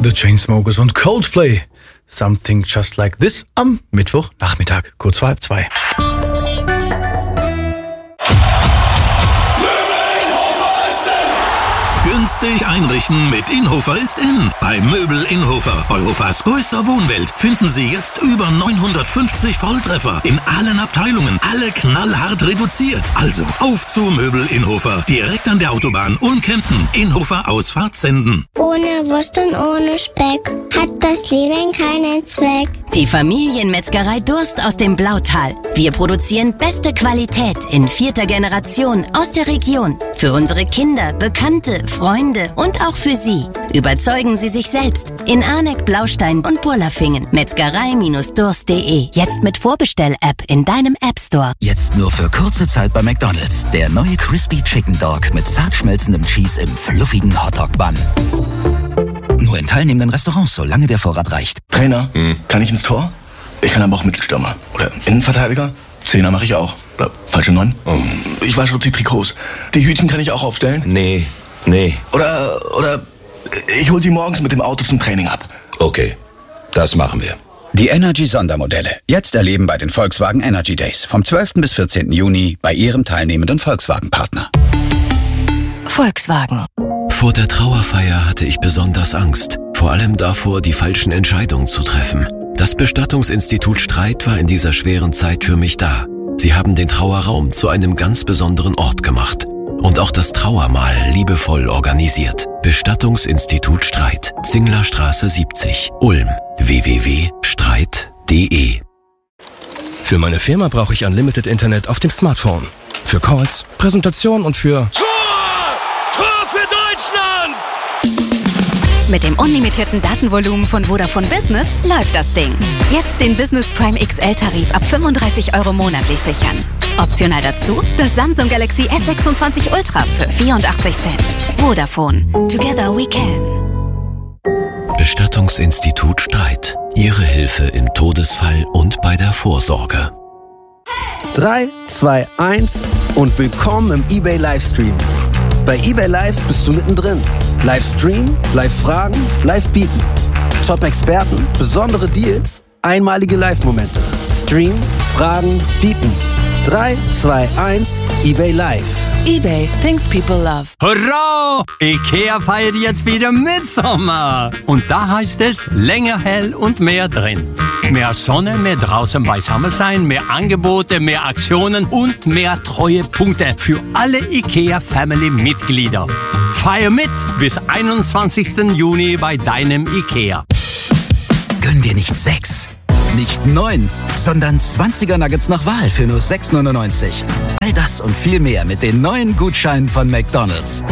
The Chainsmokers und Coldplay. Something Just Like This am Mittwochnachmittag, kurz vor 1:30. Günstig einrichten mit Inhofer ist in. Bei Möbel Inhofer, Europas größter Wohnwelt, finden Sie jetzt über 950 Volltreffer in allen Abteilungen, alle knallhart reduziert. Also auf zu Möbel Inhofer, direkt an der Autobahn Ulm-Kempten, Inhofer Ausfahrt Senden. Ohne Wurst und ohne Speck hat das Leben keinen Zweck. Die Familienmetzgerei Durst aus dem Blautal. Wir produzieren beste Qualität in 4. Generation aus der Region. Für unsere Kinder, Bekannte, Freunde und auch für Sie. Überzeugen Sie sich selbst in Arneck, Blaustein und Burlafingen. Metzgerei-durst.de. Jetzt mit Vorbestell-App in deinem App Store. Jetzt nur für kurze Zeit bei McDonald's. Der neue Crispy Chicken Dog mit zart schmelzendem Cheese im fluffigen Hotdog-Bun. Nur in teilnehmenden Restaurants, solange der Vorrat reicht. Trainer, kann ich ins Tor? Ich kann aber auch Mittelstürmer. Oder Innenverteidiger. Zehner mache ich auch. Oder falsche 9. Ich wasche die Trikots. Die Hütchen kann ich auch aufstellen? Nee. Oder ich hol sie morgens mit dem Auto zum Training ab. Okay, das machen wir. Die Energy-Sondermodelle. Jetzt erleben bei den Volkswagen Energy Days. Vom 12. bis 14. Juni bei Ihrem teilnehmenden Volkswagen-Partner. Volkswagen. Vor der Trauerfeier hatte ich besonders Angst. Vor allem davor, die falschen Entscheidungen zu treffen. Das Bestattungsinstitut Streit war in dieser schweren Zeit für mich da. Sie haben den Trauerraum zu einem ganz besonderen Ort gemacht. Und auch das Trauermahl liebevoll organisiert. Bestattungsinstitut Streit. Zinglerstraße 70, Ulm. www.streit.de. Für meine Firma brauche ich Unlimited Internet auf dem Smartphone. Für Calls, Präsentation und für... Tor für Deutschland! Mit dem unlimitierten Datenvolumen von Vodafone Business läuft das Ding. Jetzt den Business Prime XL-Tarif ab 35 € monatlich sichern. Optional dazu das Samsung Galaxy S26 Ultra für 84 Cent. Vodafone. Together we can. Bestattungsinstitut Streit. Ihre Hilfe im Todesfall und bei der Vorsorge. 3, 2, 1 und willkommen im eBay Livestream. Bei eBay Live bist du mittendrin. Livestream, Live-Fragen, Live-Bieten. Top-Experten, besondere Deals, einmalige Live-Momente. Stream, Fragen, Bieten. 3, 2, 1, eBay Live. eBay, things people love. Hurra! IKEA feiert jetzt wieder Mitsommer. Und da heißt es länger hell und mehr drin. Mehr Sonne, mehr draußen beisammen sein, mehr Angebote, mehr Aktionen und mehr Treuepunkte für alle IKEA-Family-Mitglieder. Feier mit bis 21. Juni bei deinem IKEA. Gönn dir nicht 6, nicht 9, sondern 20er Nuggets nach Wahl für nur 6,99. All das und viel mehr mit den neuen Gutscheinen von McDonald's.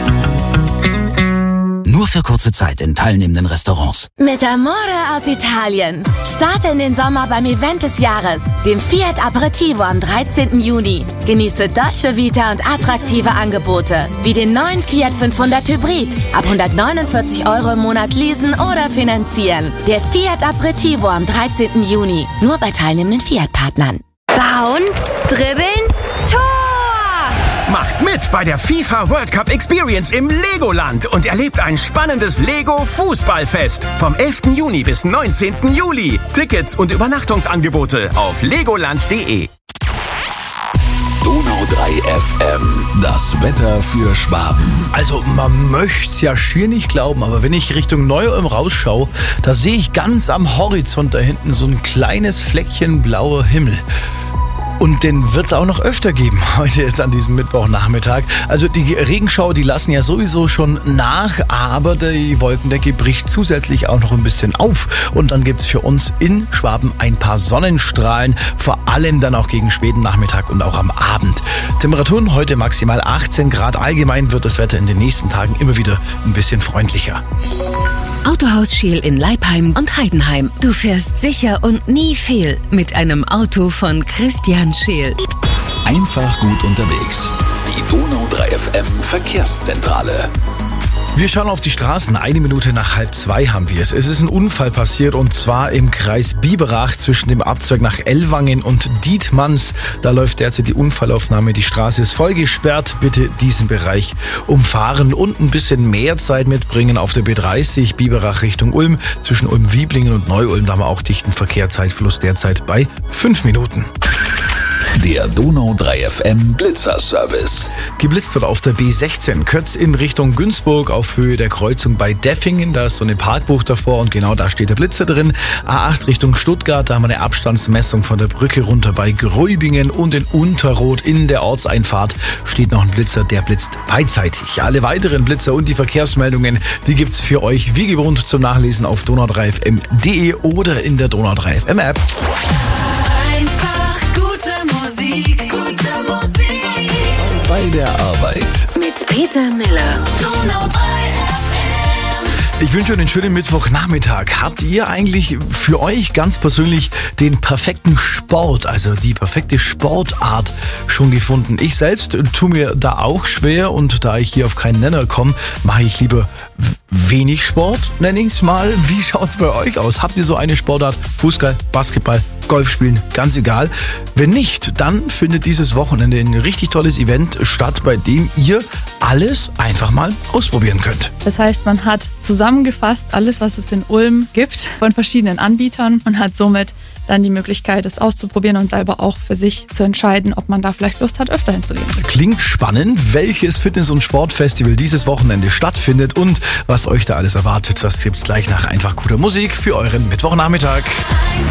Nur für kurze Zeit in teilnehmenden Restaurants. Mit Amore aus Italien. Starte in den Sommer beim Event des Jahres, dem Fiat Aperitivo am 13. Juni. Genieße deutsche Vita und attraktive Angebote, wie den neuen Fiat 500 Hybrid. Ab 149 € im Monat leasen oder finanzieren. Der Fiat Aperitivo am 13. Juni. Nur bei teilnehmenden Fiat-Partnern. Bauen, dribbeln, Tor! Macht mit bei der FIFA World Cup Experience im Legoland und erlebt ein spannendes Lego-Fußballfest vom 11. Juni bis 19. Juli. Tickets und Übernachtungsangebote auf legoland.de. Donau 3 FM, das Wetter für Schwaben. Also man möcht's ja schier nicht glauben, aber wenn ich Richtung Neu-Ulm rausschaue, da sehe ich ganz am Horizont da hinten so ein kleines Fleckchen blauer Himmel. Und den wird es auch noch öfter geben, heute jetzt an diesem Mittwochnachmittag. Also die Regenschauer, die lassen ja sowieso schon nach, aber die Wolkendecke bricht zusätzlich auch noch ein bisschen auf. Und dann gibt's für uns in Schwaben ein paar Sonnenstrahlen, vor allem dann auch gegen späten Nachmittag und auch am Abend. Temperaturen heute maximal 18 Grad. Allgemein wird das Wetter in den nächsten Tagen immer wieder ein bisschen freundlicher. Autohaus Scheel in Leipheim und Heidenheim. Du fährst sicher und nie fehl mit einem Auto von Christian Scheel. Einfach gut unterwegs. Die Donau 3 FM Verkehrszentrale. Wir schauen auf die Straßen. 1 Minute nach 1:30 haben wir es. Es ist ein Unfall passiert und zwar im Kreis Biberach zwischen dem Abzweig nach Ellwangen und Dietmanns. Da läuft derzeit die Unfallaufnahme. Die Straße ist voll gesperrt. Bitte diesen Bereich umfahren und ein bisschen mehr Zeit mitbringen auf der B30 Biberach Richtung Ulm. Zwischen Ulm-Wieblingen und Neu-Ulm, da haben wir auch dichten Verkehr. Zeitverlust derzeit bei 5 Minuten. Der Donau 3 FM Blitzer-Service. Geblitzt wird auf der B16 Kötz in Richtung Günzburg auf Höhe der Kreuzung bei Deffingen. Da ist so eine Parkbucht davor und genau da steht der Blitzer drin. A8 Richtung Stuttgart, da haben wir eine Abstandsmessung von der Brücke runter bei Gräubingen und in Unterroth in der Ortseinfahrt steht noch ein Blitzer, der blitzt beidseitig. Alle weiteren Blitzer und die Verkehrsmeldungen, die gibt's für euch wie gewohnt zum Nachlesen auf donau3fm.de oder in der Donau 3 FM App. Bei der Arbeit. Mit Peter Miller. Ich wünsche euch einen schönen Mittwochnachmittag. Habt ihr eigentlich für euch ganz persönlich den perfekten Sport, also die perfekte Sportart schon gefunden? Ich selbst tue mir da auch schwer und da ich hier auf keinen Nenner komme, mache ich lieber wenig Sport, nenne ich es mal. Wie schaut's bei euch aus? Habt ihr so eine Sportart? Fußball, Basketball, Golf spielen, ganz egal. Wenn nicht, dann findet dieses Wochenende ein richtig tolles Event statt, bei dem ihr alles einfach mal ausprobieren könnt. Das heißt, man hat zusammengefasst alles, was es in Ulm gibt, von verschiedenen Anbietern und hat somit dann die Möglichkeit, es auszuprobieren und selber auch für sich zu entscheiden, ob man da vielleicht Lust hat, öfter hinzugehen. Klingt spannend, welches Fitness- und Sportfestival dieses Wochenende stattfindet und was euch da alles erwartet. Das gibt's gleich nach einfach guter Musik für euren Mittwochnachmittag.